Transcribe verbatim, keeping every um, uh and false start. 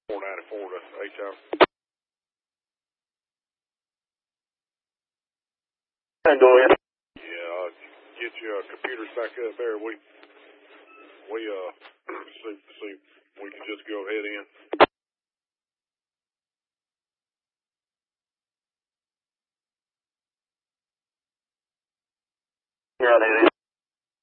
four ninety-four to H R. Go ahead. Yeah, uh, get your uh, computers back up there. We, we, uh, see, see, we can just go ahead in. Yeah,